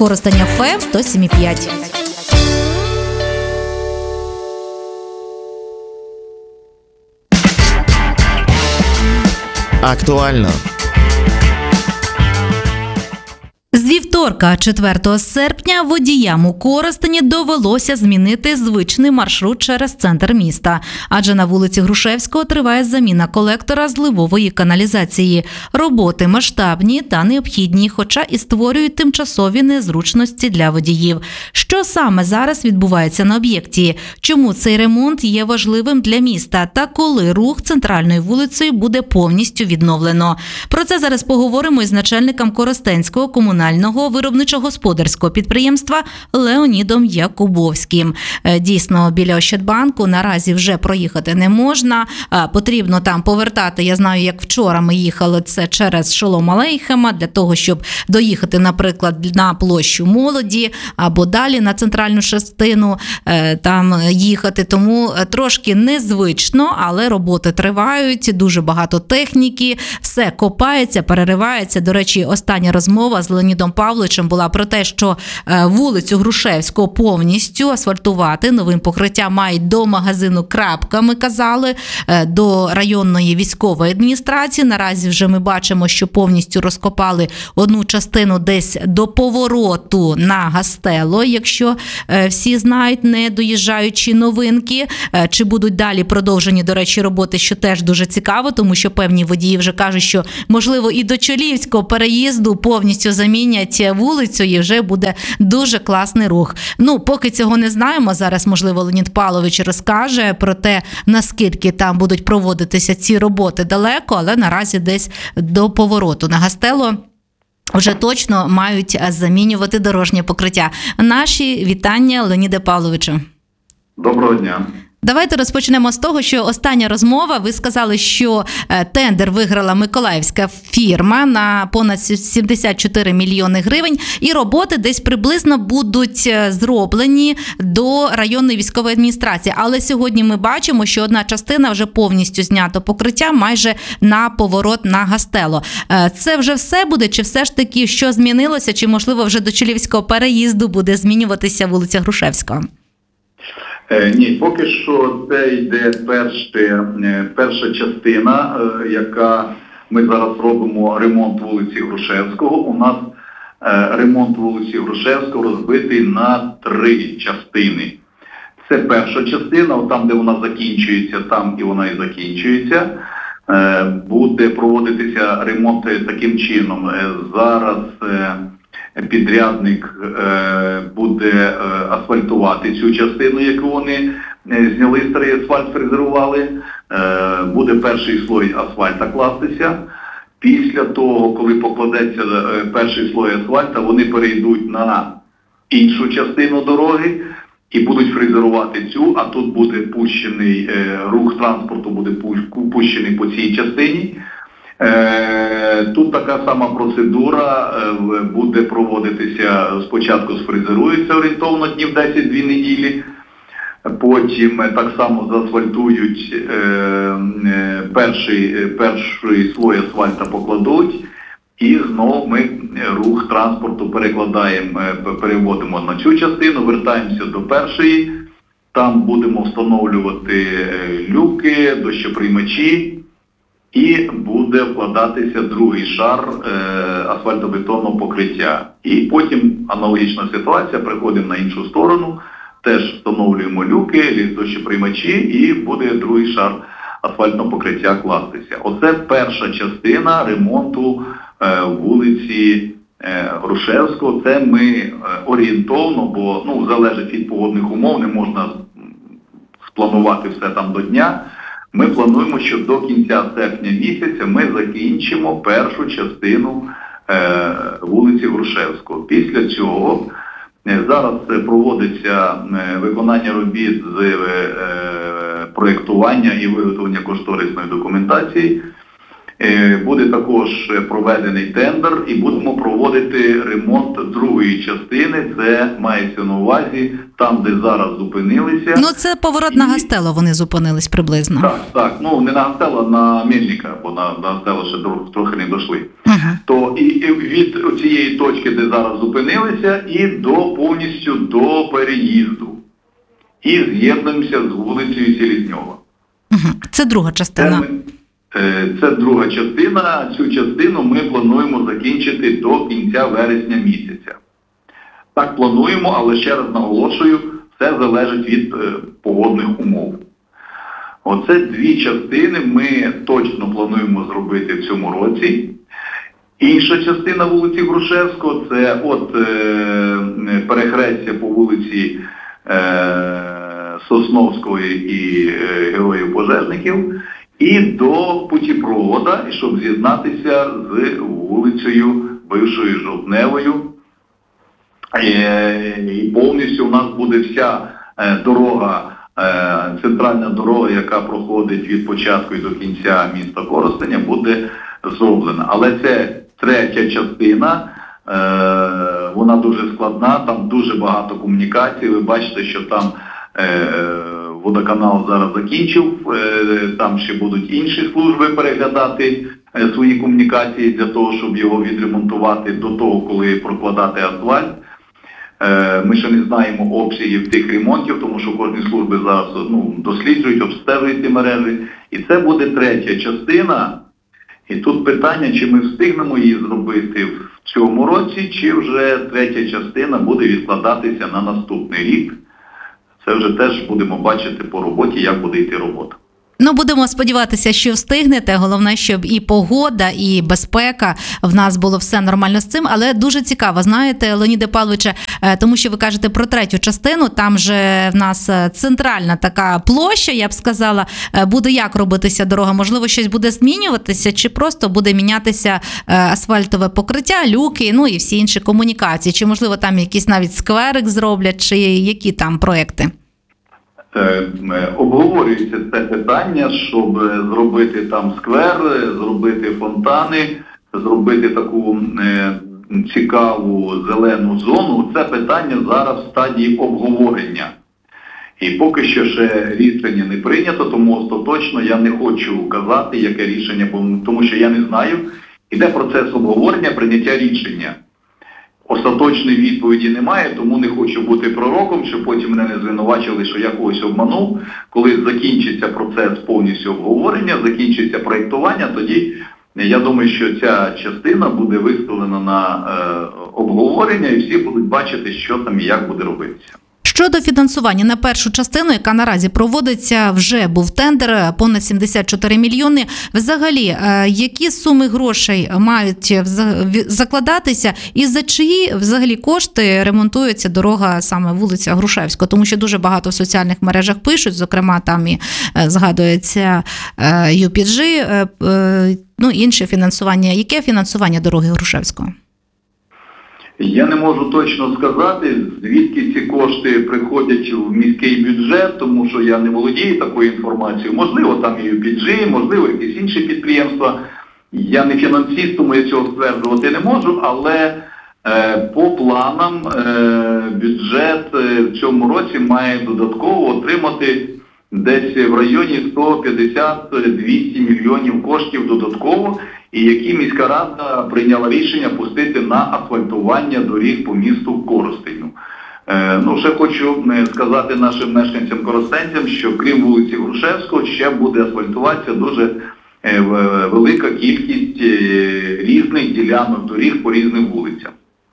Коростень ФМ 107,5. Актуально. З вівторка, 4 серпня, водіям у Коростені довелося змінити звичний маршрут через центр міста. Адже на вулиці Грушевського триває заміна колектора зливової каналізації. Роботи масштабні та необхідні, хоча і створюють тимчасові незручності для водіїв. Що саме зараз відбувається на об'єкті? Чому цей ремонт є важливим для міста? Та коли рух центральною вулицею буде повністю відновлено? Про це зараз поговоримо із начальником Коростенського комунального виробничо-господарського підприємства Леонідом Якубовським. Дійсно, біля Ощадбанку наразі вже проїхати не можна. Потрібно там повертати, я знаю, як вчора ми їхали, це через Шолом Алейхема, для того, щоб доїхати, наприклад, на площу Молоді або далі на центральну частину там їхати. Тому трошки незвично, але роботи тривають, дуже багато техніки, все копається, переривається. До речі, остання розмова з Леонідом Павловичем була про те, що вулицю Грушевського повністю асфальтувати новим покриттям мають до магазину «Крапка», ми казали, до районної військової адміністрації. Наразі вже ми бачимо, що повністю розкопали одну частину десь до повороту на Гастело, якщо всі знають, не доїжджаючи новинки. Чи будуть далі продовжені, до речі, роботи, що теж дуже цікаво, тому що певні водії вже кажуть, що, можливо, і до Чолівського переїзду повністю замінять вулицю і вже буде дуже класний рух. Поки цього не знаємо, зараз, можливо, Леонід Павлович розкаже про те, наскільки там будуть проводитися ці роботи далеко, але наразі десь до повороту на Гастело вже точно мають замінювати дорожнє покриття. Наші вітання, Леоніде Павловичу. Доброго дня. Давайте розпочнемо з того, що остання розмова, ви сказали, що тендер виграла миколаївська фірма на понад 74 мільйони гривень, і роботи десь приблизно будуть зроблені до районної військової адміністрації. Але сьогодні ми бачимо, що одна частина вже повністю знято покриття, майже на поворот на Гастело. Це вже все буде, чи все ж таки що змінилося, чи можливо вже до Чолівського переїзду буде змінюватися вулиця Грушевського? Ні, поки що це йде перша частина, яка ми зараз робимо ремонт вулиці Грушевського. У нас ремонт вулиці Грушевського розбитий на 3 частини. Це перша частина, там де вона закінчується, там і вона і закінчується. Буде проводитися ремонт таким чином. Зараз підрядник буде асфальтувати цю частину, яку вони зняли старий асфальт, фрезерували. Буде перший слой асфальта кластися. Після того, коли покладеться перший слой асфальта, вони перейдуть на іншу частину дороги і будуть фрезерувати цю, а тут буде пущений, рух транспорту буде пущений по цій частині. Тут така сама процедура буде проводитися, спочатку сфрезерується орієнтовно днів 10-2 неділі, потім так само заасфальтують, перший слой асфальта покладуть, і знову ми рух транспорту переводимо на цю частину, вертаємося до першої, там будемо встановлювати люки, дощоприймачі, і буде вкладатися другий шар асфальтобетонного покриття. І потім аналогічна ситуація, приходимо на іншу сторону, теж встановлюємо люки, дощоприймачі і буде другий шар асфальтного покриття кластися. Оце перша частина ремонту вулиці Грушевського. Це ми орієнтовно, бо залежить від погодних умов, не можна спланувати все там до дня. Ми плануємо, що до кінця серпня місяця ми закінчимо першу частину вулиці Грушевського. Після цього зараз проводиться виконання робіт з проєктування і виготовлення кошторисної документації. Буде також проведений тендер і будемо проводити ремонт другої частини. Це мається на увазі там, де зараз зупинилися. Ну, це поворот на Гастело, вони зупинились приблизно. Так. Ну, не на Гастело, а на Мельника, бо на Гастело ще трохи не дійшли. То і від цієї точки, де зараз зупинилися, і повністю до переїзду. І з'єднуємося з вулицею Селезньова. Це друга частина. Це друга частина. Цю частину ми плануємо закінчити до кінця вересня місяця. Так плануємо, але ще раз наголошую, все залежить від погодних умов. Оце дві частини ми точно плануємо зробити в цьому році. Інша частина вулиці Грушевського – це перехрестя по вулиці Сосновської і Героїв Пожежників, і до путіпровода, щоб з'єднатися з вулицею бившою Жовтневою. І повністю у нас буде вся дорога, центральна дорога, яка проходить від початку і до кінця міста Коростеня, буде зроблена. Але це третя частина, вона дуже складна, там дуже багато комунікацій. Ви бачите, що там водоканал зараз закінчив, там ще будуть інші служби переглядати свої комунікації для того, щоб його відремонтувати до того, коли прокладати асфальт. Ми ще не знаємо обсягів тих ремонтів, тому що кожні служби зараз досліджують, обстежують ці мережі. І це буде третя частина. І тут питання, чи ми встигнемо її зробити в цьому році, чи вже третя частина буде відкладатися на наступний рік. Це вже теж будемо бачити по роботі, як буде йти робота. Ну, будемо сподіватися, що встигнете. Головне, щоб і погода, і безпека, в нас було все нормально з цим. Але дуже цікаво, знаєте, Леоніде Павловиче, тому що ви кажете про третю частину, там же в нас центральна така площа, я б сказала, буде як робитися дорога? Можливо, щось буде змінюватися, чи просто буде мінятися асфальтове покриття, люки, ну і всі інші комунікації? Чи, можливо, там якийсь навіть скверик зроблять, чи які там проекти? Обговорюється це питання, щоб зробити там сквер, зробити фонтани, зробити таку цікаву зелену зону. Це питання зараз в стадії обговорення. І поки що ще рішення не прийнято, тому остаточно я не хочу казати, яке рішення, тому що я не знаю. Іде процес обговорення, прийняття рішення. Остаточної відповіді немає, тому не хочу бути пророком, щоб потім мене не звинувачили, що я когось обманув. Коли закінчиться процес повністю обговорення, закінчиться проєктування, тоді я думаю, що ця частина буде виставлена на обговорення і всі будуть бачити, що там і як буде робитися. Щодо фінансування на першу частину, яка наразі проводиться, вже був тендер, понад 74 мільйони. Взагалі, які суми грошей мають закладатися і за чиї взагалі кошти ремонтується дорога саме вулиця Грушевського? Тому що дуже багато в соціальних мережах пишуть, зокрема там і згадується UPG, ну інше фінансування. Яке фінансування дороги Грушевського? Я не можу точно сказати, звідки ці кошти приходять в міський бюджет, тому що я не володію такою інформацією. Можливо, там і UPG, можливо, якісь інші підприємства. Я не фінансист, тому я цього стверджувати не можу, але по планам бюджет в цьому році має додатково отримати десь в районі 150-200 мільйонів коштів додатково, і які міська рада прийняла рішення пустити на асфальтування доріг по місту Коростеню. Ще хочу сказати нашим мешканцям-коростенцям, що крім вулиці Грушевського ще буде асфальтуватися дуже велика кількість різних ділянок доріг по різним вулицям.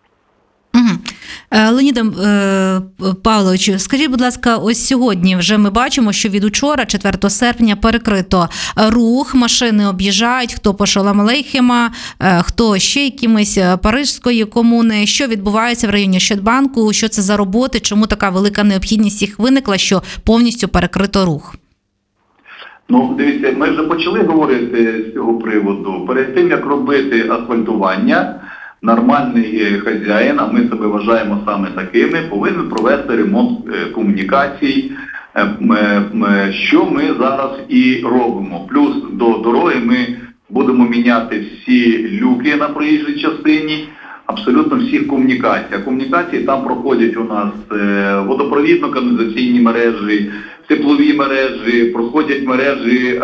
Леоніде Павловичу, скажіть, будь ласка, ось сьогодні вже ми бачимо, що від учора, 4 серпня, перекрито рух, машини об'їжджають, хто по Шолом-Алейхема, хто ще якимось Парижської комуни. Що відбувається в районі Ощадбанку, що це за роботи, чому така велика необхідність їх виникла, що повністю перекрито рух? Дивіться, ми вже почали говорити з цього приводу. Перед тим, як робити асфальтування, нормальний хазяїн, а ми себе вважаємо саме такими, повинен провести ремонт комунікацій, що ми зараз і робимо. Плюс до дороги ми Будемо міняти всі люки на проїжджій частині, абсолютно всіх комунікацій. А комунікації там проходять у нас водопровідно-каналізаційні мережі, теплові мережі, проходять мережі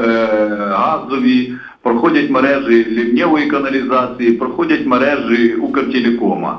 газові, проходять мережі лівневої каналізації, проходять мережі Укртелекома.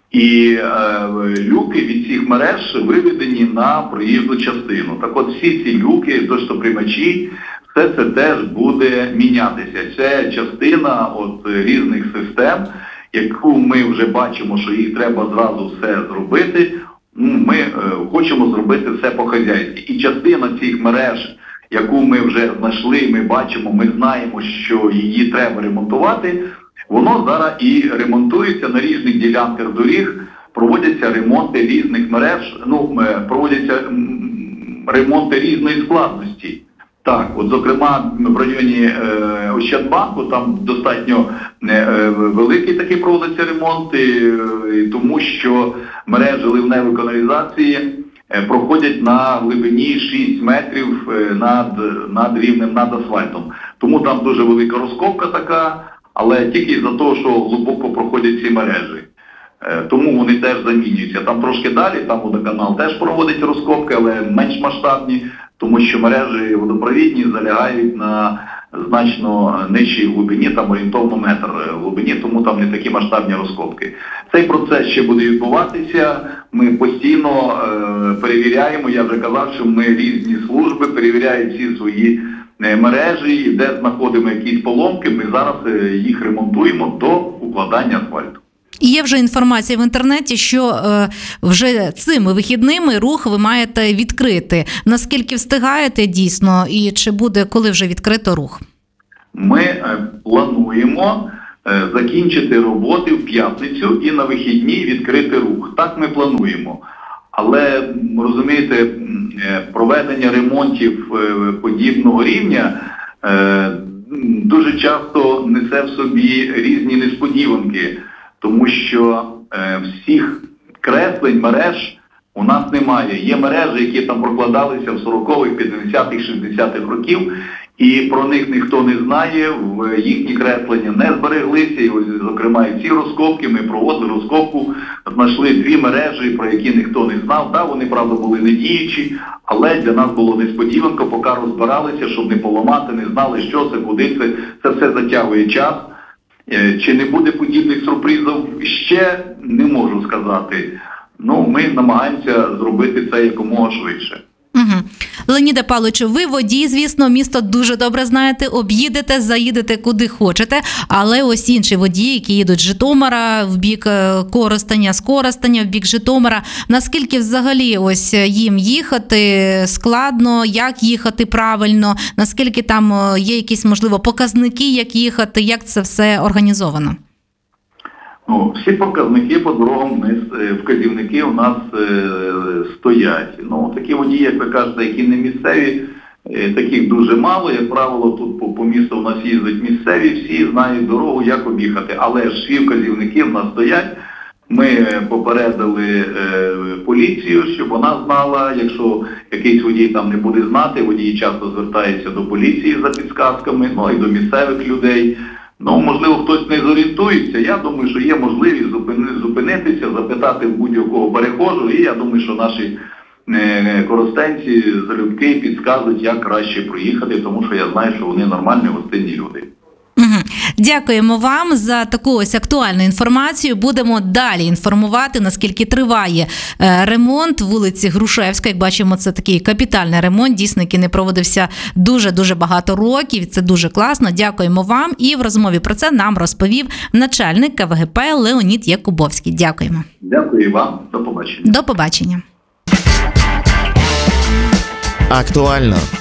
І люки від цих мереж виведені на проїзну частину. Так от всі ці люки, дощоприймачі, все це теж буде мінятися. Це частина різних систем, яку ми вже бачимо, що їх треба зразу все зробити. Ми хочемо зробити все по-хазяйськи. І частина цих мереж, яку ми вже знайшли, ми бачимо, ми знаємо, що її треба ремонтувати, воно зараз і ремонтується на різних ділянках доріг, проводяться ремонти різних мереж, проводяться ремонти різної складності. Так, зокрема, в районі Ощадбанку там достатньо великий такий проводиться ремонт, тому що мережі ливневої каналізації проходять на глибині 6 метрів над рівнем, над асфальтом. Тому там дуже велика розкопка така, але тільки за того, що глибоко проходять ці мережі. Тому вони теж замінюються. Там трошки далі, там водоканал теж проводить розкопки, але менш масштабні, тому що мережі водопровідні залягають на значно нижчій глибині, там орієнтовно метр глибині, тому там не такі масштабні розкопки. Цей процес ще буде відбуватися, ми постійно перевіряємо, я вже казав, що ми різні служби перевіряють всі свої мережі, і де знаходимо якісь поломки, ми зараз їх ремонтуємо до укладання асфальту. І є вже інформація в інтернеті, що вже цими вихідними рух ви маєте відкрити. Наскільки встигаєте дійсно і чи буде коли вже відкрито рух? Ми плануємо закінчити роботи в п'ятницю і на вихідні відкрити рух. Так ми плануємо. Але, розумієте, проведення ремонтів подібного рівня дуже часто несе в собі різні несподіванки. Тому що всіх креслень, мереж у нас немає. Є мережі, які там прокладалися в 40-х, 50-х, 60-х років, і про них ніхто не знає, їхні креслення не збереглися, і ось, зокрема, і ці розкопки, ми проводили розкопку, знайшли 2 мережі, про які ніхто не знав. Так, вони, правда, були недіючі, але для нас було несподіванка, поки розбиралися, щоб не поламати, не знали, що це, куди це. Це все затягує час. Чи не буде подібних сюрпризів, ще не можу сказати. Ми намагаємося зробити це якомога швидше. Угу. Леоніде Павловичу, ви водій, звісно, місто дуже добре знаєте, об'їдете, заїдете куди хочете, але ось інші водії, які їдуть з Житомира в бік Коростеня, з Коростеня в бік Житомира, наскільки взагалі ось їм їхати складно, як їхати правильно, наскільки там є якісь, можливо, показники, як їхати, як це все організовано? Всі показники по дорогам, вказівники у нас стоять. Такі водії, як ви кажете, які не місцеві, таких дуже мало. Як правило, тут по місту у нас їздять місцеві, всі знають дорогу, як об'їхати. Але ж всі вказівники в нас стоять. Ми попередили поліцію, щоб вона знала, якщо якийсь водій там не буде знати, водії часто звертаються до поліції за підказками, і до місцевих людей. Можливо, хтось не зорієнтується. Я думаю, що є можливість зупинитися, запитати будь-якого перехожого, і я думаю, що наші коростенці, залюбки підказують, як краще проїхати, тому що я знаю, що вони нормальні, гостинні люди. Дякуємо вам за таку ось актуальну інформацію. Будемо далі інформувати, наскільки триває ремонт вулиці Грушевської. Як бачимо, це такий капітальний ремонт, дійсно, який не проводився дуже-дуже багато років. Це дуже класно. Дякуємо вам. І в розмові про це нам розповів начальник КВГП Леонід Якубовський. Дякуємо. Дякую вам. До побачення. До побачення. Актуально